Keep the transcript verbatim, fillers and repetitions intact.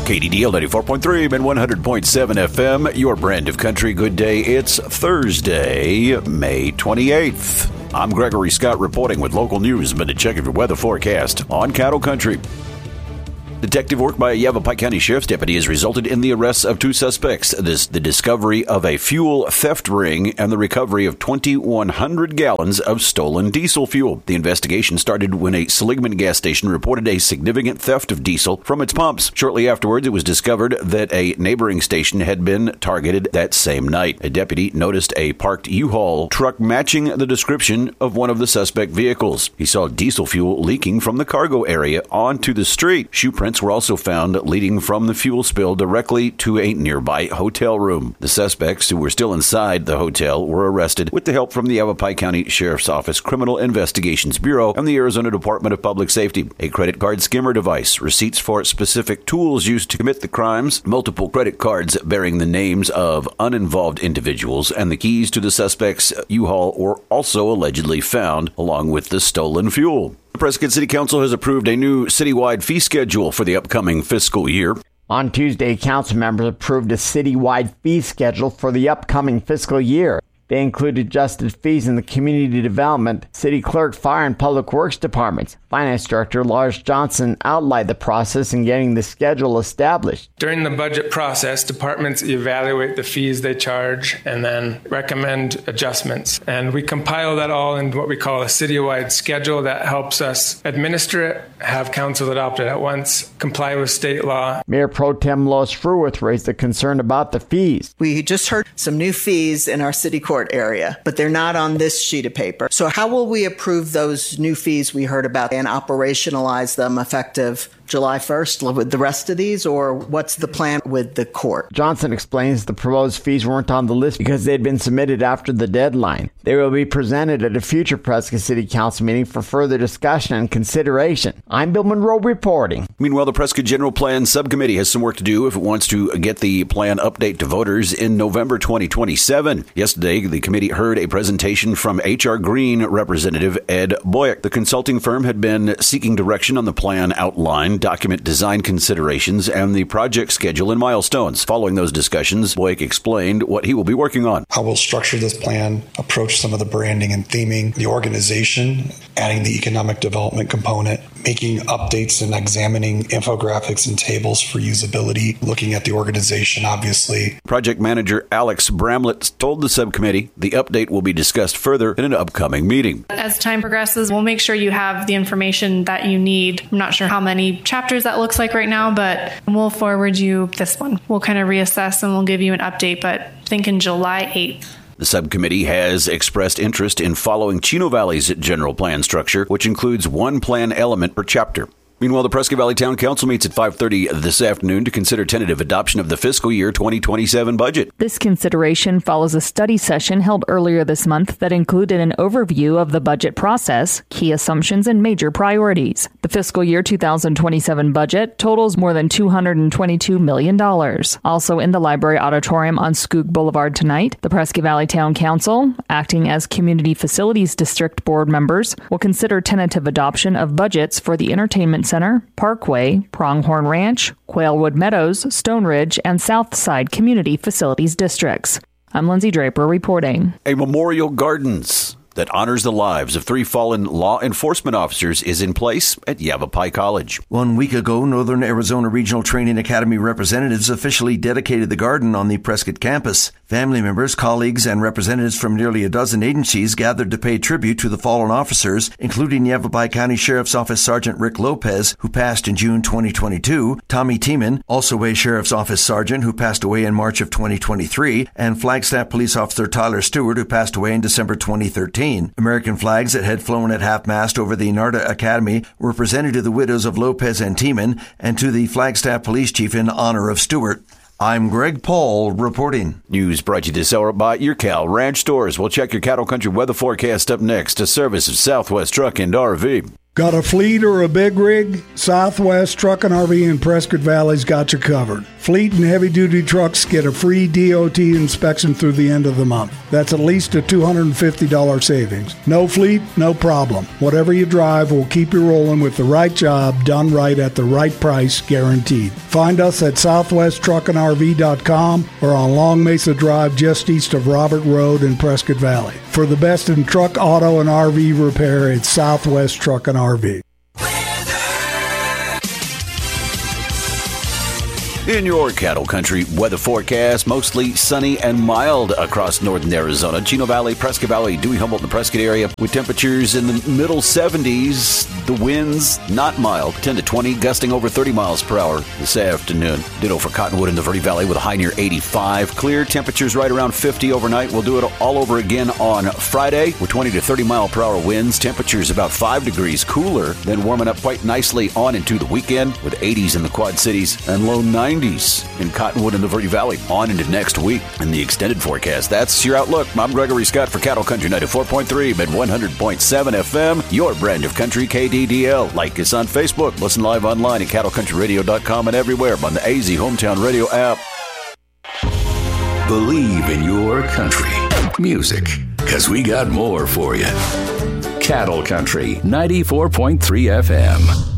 K D D L ninety-four point three and one hundred point seven F M, your brand of country. Good day. It's Thursday, May twenty-eighth. I'm Gregory Scott reporting with local news. Minute check of your weather forecast on Cattle Country. Detective work by a Yavapai County Sheriff's deputy has resulted in the arrests of two suspects. This, the discovery of a fuel theft ring and the recovery of twenty-one hundred gallons of stolen diesel fuel. The investigation started when a Seligman gas station reported a significant theft of diesel from its pumps. Shortly afterwards, it was discovered that a neighboring station had been targeted that same night. A deputy noticed a parked U-Haul truck matching the description of one of the suspect vehicles. He saw diesel fuel leaking from the cargo area onto the street. Shoe prints were also found leading from the fuel spill directly to a nearby hotel room. The suspects, who were still inside the hotel, were arrested with the help from the Yavapai County Sheriff's Office Criminal Investigations Bureau and the Arizona Department of Public Safety. A credit card skimmer device, receipts for specific tools used to commit the crimes, multiple credit cards bearing the names of uninvolved individuals, and the keys to the suspect's U-Haul were also allegedly found, along with the stolen fuel. The Prescott City Council has approved a new citywide fee schedule for the upcoming fiscal year. On Tuesday, council members approved a citywide fee schedule for the upcoming fiscal year. They include adjusted fees in the community development, city clerk, fire, and public works departments. Finance Director Lars Johnson outlined the process in getting the schedule established. During the budget process, departments evaluate the fees they charge and then recommend adjustments. And we compile that all in what we call a citywide schedule that helps us administer it, have council adopt it at once, comply with state law. Mayor Pro Tem Lois Fruith raised a concern about the fees. We just heard some new fees in our city court area, but they're not on this sheet of paper. So how will we approve those new fees we heard about and operationalize them effective July first with the rest of these, or what's the plan with the court? Johnson explains the proposed fees weren't on the list because they'd been submitted after the deadline. They will be presented at a future Prescott City Council meeting for further discussion and consideration. I'm Bill Monroe reporting. Meanwhile, the Prescott General Plan Subcommittee has some work to do if it wants to get the plan update to voters in November twenty twenty-seven. Yesterday, the committee heard a presentation from H R Green Representative Ed Boyack. The consulting firm had been seeking direction on the plan outline, document design considerations, and the project schedule and milestones. Following those discussions, Boyack explained what he will be working on. How we'll structure this plan, approach some of the branding and theming, the organization, adding the economic development component, making updates and examining infographics and tables for usability, looking at the organization, obviously. Project manager Alex Bramlett told the subcommittee the update will be discussed further in an upcoming meeting. As time progresses, we'll make sure you have the information that you need. I'm not sure how many chapters that looks like right now, but we'll forward you this one. We'll kind of reassess and we'll give you an update, but think in July eighth. The subcommittee has expressed interest in following Chino Valley's general plan structure, which includes one plan element per chapter. Meanwhile, the Prescott Valley Town Council meets at five thirty this afternoon to consider tentative adoption of the fiscal year twenty twenty-seven budget. This consideration follows a study session held earlier this month that included an overview of the budget process, key assumptions, and major priorities. The fiscal year two thousand twenty-seven budget totals more than two hundred twenty-two million dollars. Also in the library auditorium on Skook Boulevard tonight, the Prescott Valley Town Council, acting as Community Facilities District Board members, will consider tentative adoption of budgets for the entertainment Center, Parkway, Pronghorn Ranch, Quailwood Meadows, Stone Ridge, and Southside Community Facilities Districts. I'm Lindsay Draper reporting. A Memorial Gardens that honors the lives of three fallen law enforcement officers is in place at Yavapai College. One week ago, Northern Arizona Regional Training Academy representatives officially dedicated the garden on the Prescott campus. Family members, colleagues, and representatives from nearly a dozen agencies gathered to pay tribute to the fallen officers, including Yavapai County Sheriff's Office Sergeant Rick Lopez, who passed in June twenty twenty-two, Tommy Tiemann, also a Sheriff's Office Sergeant who passed away in March of twenty twenty-three, and Flagstaff Police Officer Tyler Stewart, who passed away in December twenty thirteen. American flags that had flown at half-mast over the NARTA Academy were presented to the widows of Lopez and Tiemann and to the Flagstaff Police Chief in honor of Stewart. I'm Greg Paul reporting. News brought to you this hour by your Cal Ranch stores. We'll check your Cattle Country weather forecast up next. A service of Southwest Truck and R V. Got a fleet or a big rig? Southwest Truck and R V in Prescott Valley's got you covered. Fleet and heavy-duty trucks get a free D O T inspection through the end of the month. That's at least a two hundred fifty dollars savings. No fleet, no problem. Whatever you drive, we'll keep you rolling with the right job, done right at the right price, guaranteed. Find us at southwest truck and R V dot com or on Long Mesa Drive just east of Robert Road in Prescott Valley. For the best in truck, auto, and R V repair, it's Southwest Truck and R V. In your cattle country weather forecast, mostly sunny and mild across northern Arizona. Chino Valley, Prescott Valley, Dewey, Humboldt, and the Prescott area with temperatures in the middle seventies. The winds not mild, ten to twenty, gusting over thirty miles per hour this afternoon. Ditto for Cottonwood and the Verde Valley with a high near eighty-five. Clear temperatures right around fifty overnight. We'll do it all over again on Friday with twenty to thirty mile per hour winds. Temperatures about five degrees cooler, then warming up quite nicely on into the weekend with eighties in the Quad Cities and low nineties in Cottonwood and the Verde Valley on into next week in the extended forecast. That's your outlook. I'm Gregory Scott for Cattle Country ninety-four point three, mid one hundred point seven F M, your brand of country, K D D L. Like us on Facebook. Listen live online at cattle country radio dot com and everywhere on the A Z Hometown Radio app. Believe in your country. Music, because we got more for you. Cattle Country ninety-four point three F M.